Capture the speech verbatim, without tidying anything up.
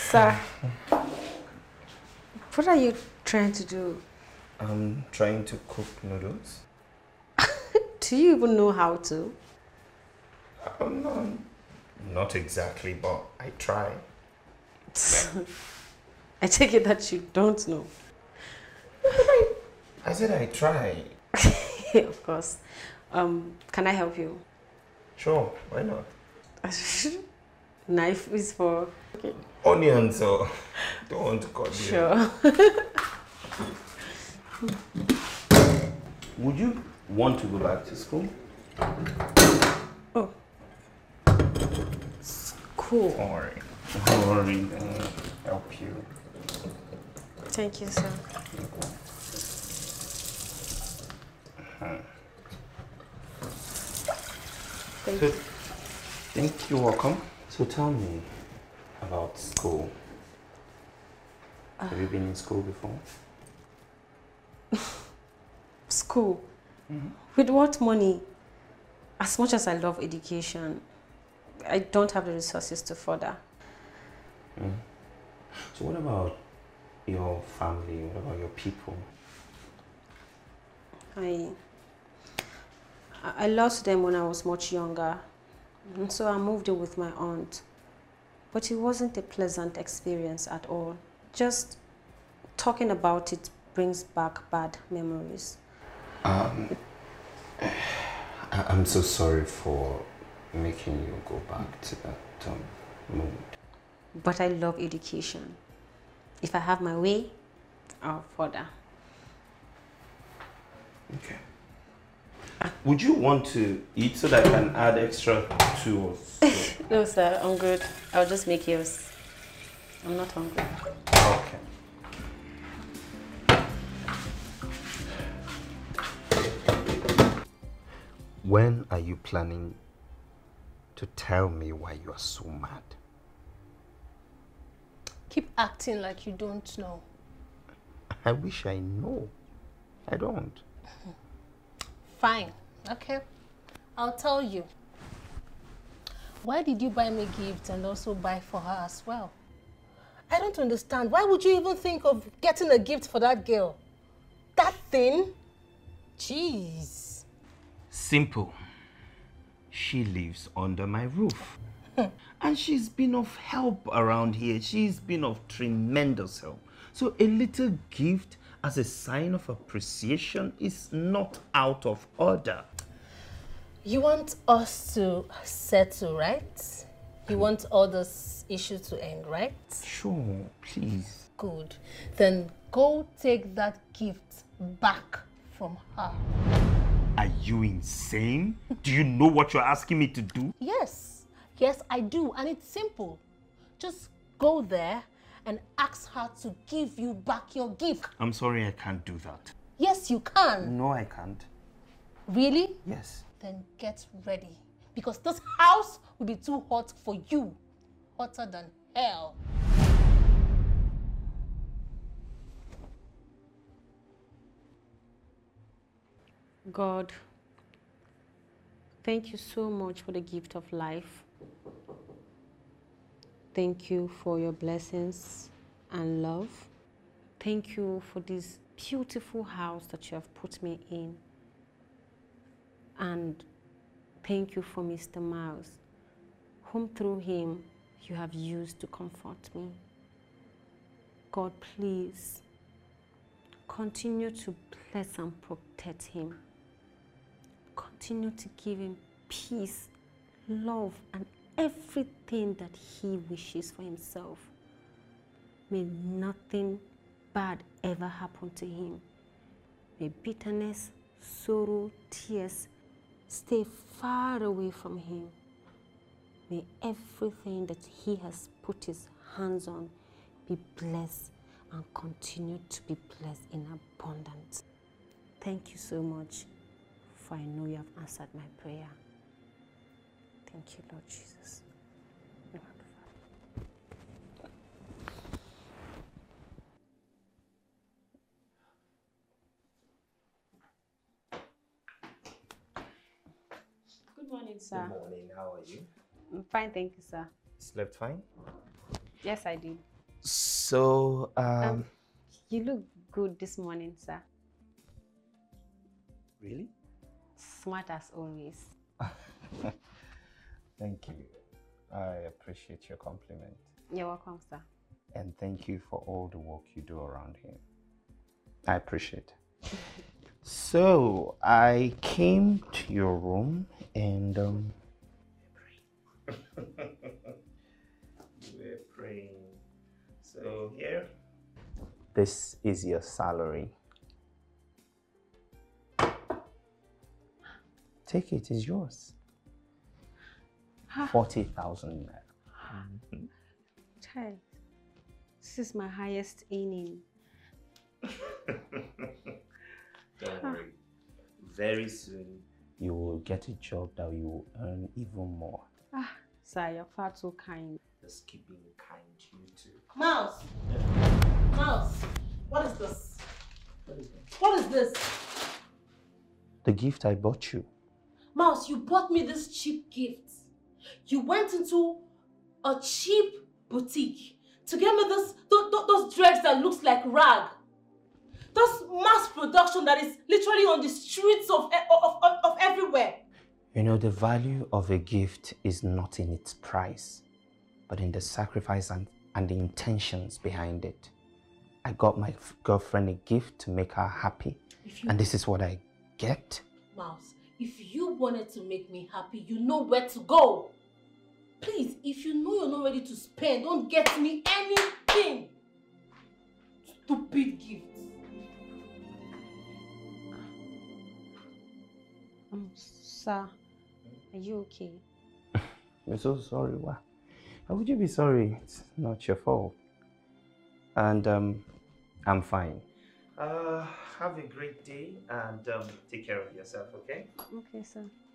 Sir, what are you trying to do? I'm trying to cook noodles. Do you even know how to? Um, no, not exactly, but I try. I take it that you don't know. I said I try. Of course. Um, can I help you? Sure, why not? Knife is for... Okay. Onions, so don't want to cut you. Sure. Would you want to go back to school? Oh. School. Don't worry. Don't worry, I'll help you. Thank you, sir. Uh-huh. Thank so, you. Thank you, welcome. So tell me about school. Uh, Have you been in school before? School? Mm-hmm. With what money? As much as I love education, I don't have the resources to further. Mm. So what about your family? What about your people? I I lost them when I was much younger, and so I moved in with my aunt. But it wasn't a pleasant experience at all. Just talking about it brings back bad memories. Um, I'm so sorry for making you go back to that um, mood. But I love education. If I have my way, I'll further. Okay. Would you want to eat so that I can add extra to us? No, sir, I'm good. I'll just make yours. I'm not hungry. Okay. When are you planning to tell me why you are so mad? Keep acting like you don't know. I wish I know. I don't. Fine. Okay. I'll tell you. Why did you buy me gifts and also buy for her as well? I don't understand. Why would you even think of getting a gift for that girl? That thing? Jeez. Simple. She lives under my roof. And she's been of help around here. She's been of tremendous help. So a little gift as a sign of appreciation is not out of order. You want us to settle, right? You want all those issues to end, right? Sure, please. Good. Then go take that gift back from her. Are you insane? Do you know what you're asking me to do? Yes. Yes, I do. And it's simple. Just go there and ask her to give you back your gift. I'm sorry, I can't do that. Yes, you can. No, I can't. Really? Yes. Then get ready. Because this house will be too hot for you. Hotter than hell. God, thank you so much for the gift of life. Thank you for your blessings and love. Thank you for this beautiful house that you have put me in. And thank you for Mister Miles, whom through him you have used to comfort me. God, please continue to bless and protect him. Continue to give him peace, love, and everything that he wishes for himself. May nothing bad ever happen to him. May bitterness, sorrow, tears stay far away from him. May everything that he has put his hands on be blessed and continue to be blessed in abundance. Thank you so much, for I know you have answered my prayer. Thank you, Lord Jesus. Good morning, sir. Good morning, how are you? I'm fine, thank you, sir. Slept fine? Yes, I did. So, um, Um, you look good this morning, sir. really? Smart as always. Thank you. I appreciate your compliment. You're welcome, sir. And thank you for all the work you do around here. I appreciate it. So, I came to your room and um we're praying. So here, this is your salary. Take it, it's yours. Forty thousand naira. Child, this is my highest earning. Don't worry. Very soon, you will get a job that you will earn even more. Ah, sir, you're far too kind. Just keep being kind to you too. Mouse! Mouse! What is this? What is that? What is this? The gift I bought you. Mouse, you bought me this cheap gift. You went into a cheap boutique to get me this, th th those dreads that looks like rag. This mass production that is literally on the streets of, of, of, of everywhere. You know, the value of a gift is not in its price, but in the sacrifice and, and the intentions behind it. I got my girlfriend a gift to make her happy, If you, and this is what I get. Mouse, if you wanted to make me happy, you know where to go. Please, if you know you're not ready to spend, don't get me anything. Stupid gift. Um, sir, are you okay? I'm so sorry. Why? Why would you be sorry? It's not your fault. And um, I'm fine. Uh, have a great day and um, take care of yourself, okay? Okay, sir.